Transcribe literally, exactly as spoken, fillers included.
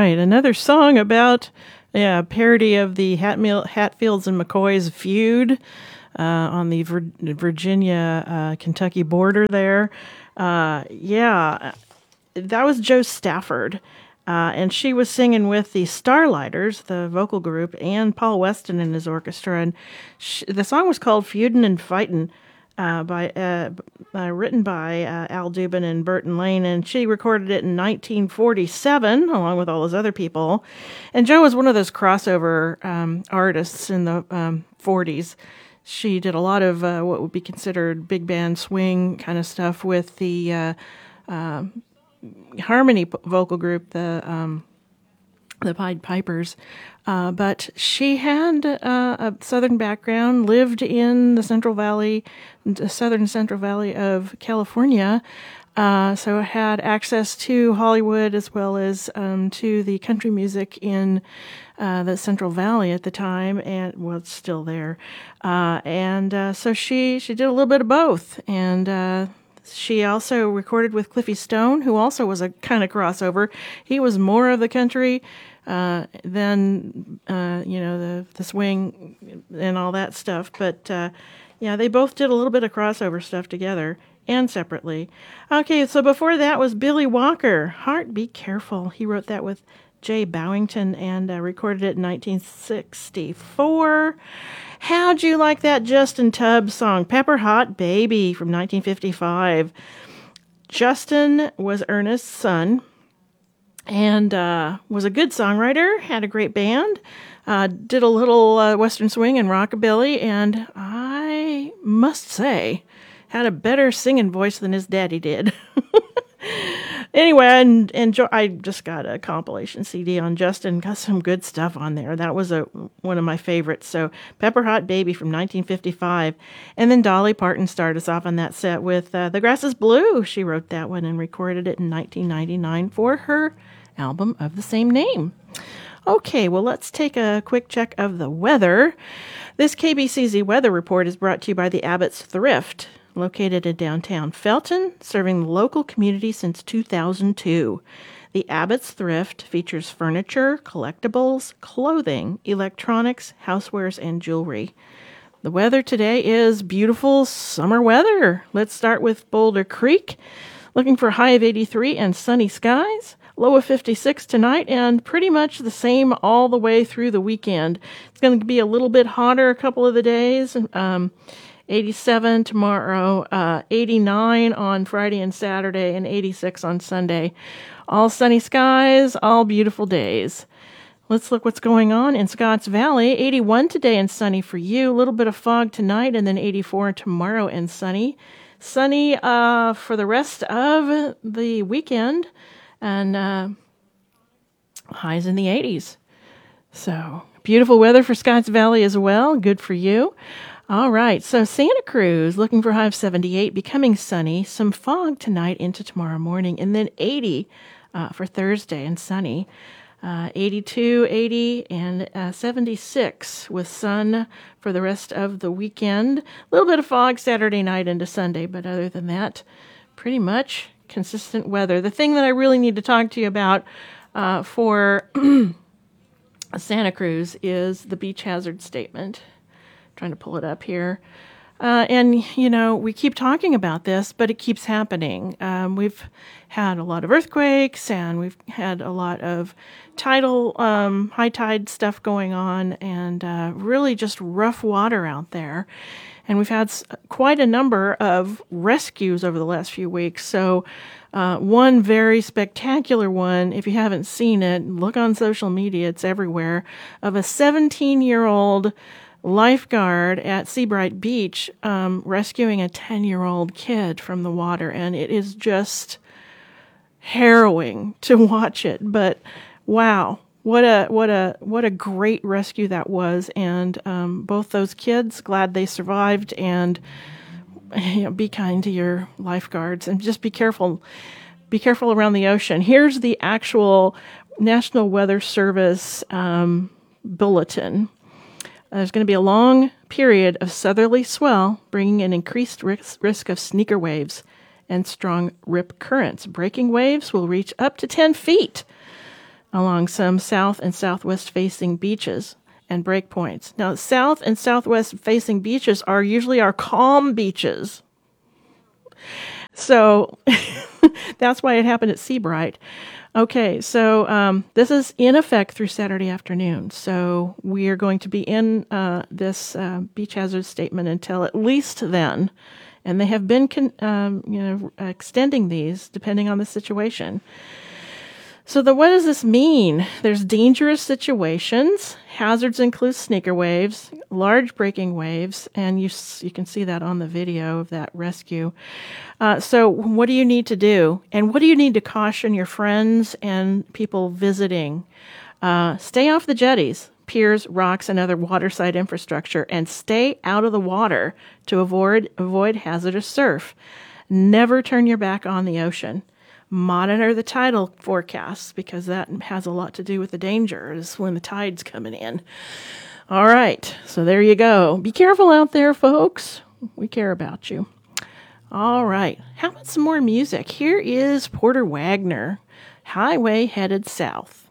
right, another song about yeah, a parody of the Hatmil- Hatfields and McCoys feud uh, on the Vir- Virginia uh, Kentucky border there. Uh, yeah, that was Jo Stafford. Uh, and she was singing with the Starlighters, the vocal group, and Paul Weston and his orchestra. And sh- the song was called "Feudin' and Fightin'," uh, by uh, uh, written by uh, Al Dubin and Burton Lane, and she recorded it in nineteen forty-seven, along with all those other people. And Jo was one of those crossover um, artists in the um, forties. She did a lot of uh, what would be considered big band swing kind of stuff with the uh, uh, harmony p- vocal group, the um, the Pied Pipers. Uh, but she had uh, a southern background, lived in the Central Valley, the southern Central Valley of California, uh, so had access to Hollywood as well as um, to the country music in uh, the Central Valley at the time, and well, it's still there. Uh, and uh, so she she did a little bit of both, and uh, she also recorded with Cliffy Stone, who also was a kind of crossover. He was more of the country uh, than, uh, you know, the, the swing and all that stuff. But, uh, yeah, they both did a little bit of crossover stuff together and separately. Okay, so before that was Billy Walker, Heart Be Careful. He wrote that with Jay Bowington and uh, recorded it in nineteen sixty-four. How'd you like that Justin Tubbs song, Pepper Hot Baby, from nineteen fifty-five? Justin was Ernest's son and uh, was a good songwriter, had a great band, uh, did a little uh, Western swing and rockabilly, and I must say, had a better singing voice than his daddy did. Anyway, and, and jo- I just got a compilation C D on Justin, got some good stuff on there. That was a one of my favorites. So Pepper Hot Baby from nineteen fifty-five. And then Dolly Parton started us off on that set with uh, The Grass is Blue. She wrote that one and recorded it in nineteen ninety-nine for her album of the same name. Okay, well, let's take a quick check of the weather. This K B C Z weather report is brought to you by the Abbott's Thrift, located in downtown Felton, serving the local community since two thousand two. The Abbott's Thrift features furniture, collectibles, clothing, electronics, housewares, and jewelry. The weather today is beautiful summer weather. Let's start with Boulder Creek. Looking for a high of eighty-three and sunny skies. Low of fifty-six tonight, and pretty much the same all the way through the weekend. It's going to be a little bit hotter a couple of the days. Um, eighty-seven tomorrow, uh, eighty-nine on Friday and Saturday, and eighty-six on Sunday. All sunny skies, all beautiful days. Let's look what's going on in Scotts Valley. eighty-one today and sunny for you. A little bit of fog tonight, and then eighty-four tomorrow and sunny. Sunny uh, for the rest of the weekend, and uh, highs in the eighties. So beautiful weather for Scotts Valley as well. Good for you. All right, so Santa Cruz, looking for a high of seventy-eight, becoming sunny. Some fog tonight into tomorrow morning, and then eighty uh, for Thursday and sunny. Uh, eighty-two, eighty, and uh, seventy-six with sun for the rest of the weekend. A little bit of fog Saturday night into Sunday, but other than that, pretty much consistent weather. The thing that I really need to talk to you about uh, for Santa Cruz is the beach hazard statement. Trying to pull it up here. Uh, and, you know, we keep talking about this, but it keeps happening. Um, we've had a lot of earthquakes, and we've had a lot of tidal, um, high tide stuff going on, and uh, really just rough water out there. And we've had quite a number of rescues over the last few weeks. So uh, one very spectacular one, if you haven't seen it, look on social media, it's everywhere, of a seventeen-year-old lifeguard at Seabright Beach um, rescuing a ten-year-old kid from the water, and it is just harrowing to watch it. But wow, what a what a what a great rescue that was! And um, both those kids, glad they survived. And you know, be kind to your lifeguards, and just be careful. Be careful around the ocean. Here's the actual National Weather Service um, bulletin. There's going to be a long period of southerly swell, bringing an increased risk, risk of sneaker waves and strong rip currents. Breaking waves will reach up to ten feet along some south and southwest facing beaches and breakpoints. Now, south and southwest facing beaches are usually our calm beaches. So that's why it happened at Seabright. Okay, so um, this is in effect through Saturday afternoon. So we are going to be in uh, this uh, beach hazard statement until at least then. And they have been con- um, you know, extending these depending on the situation. So the, what does this mean? There's dangerous situations. Hazards include sneaker waves, large breaking waves, and you you can see that on the video of that rescue. Uh, so what do you need to do? And what do you need to caution your friends and people visiting? Uh, stay off the jetties, piers, rocks, and other waterside infrastructure, and stay out of the water to avoid avoid hazardous surf. Never turn your back on the ocean. Monitor the tidal forecasts because that has a lot to do with the dangers when the tide's coming in. All right, so there you go. Be careful out there, folks. We care about you. All right, how about some more music? Here is Porter Wagoner, Highway Headed South.